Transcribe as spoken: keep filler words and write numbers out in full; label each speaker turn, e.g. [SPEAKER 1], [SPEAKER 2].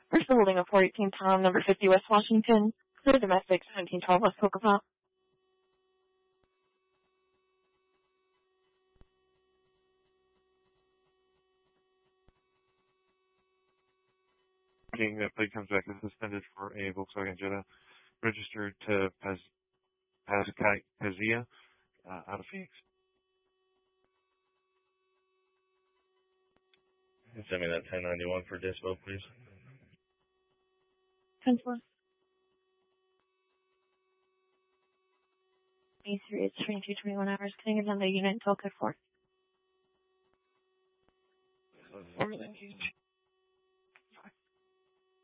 [SPEAKER 1] First holding of four eighteen Tom, number fifty West Washington. Clear domestic, seventeen twelve West Pocatello.
[SPEAKER 2] That plate comes back as suspended for a Volkswagen Jetta registered to Paz, Paz, Pazia, uh, out of Phoenix.
[SPEAKER 3] Send me that ten ninety-one for dispo, please.
[SPEAKER 1] ten four. B three, it's twenty-two twenty-one hours. Can I get on the unit until code four?
[SPEAKER 2] More than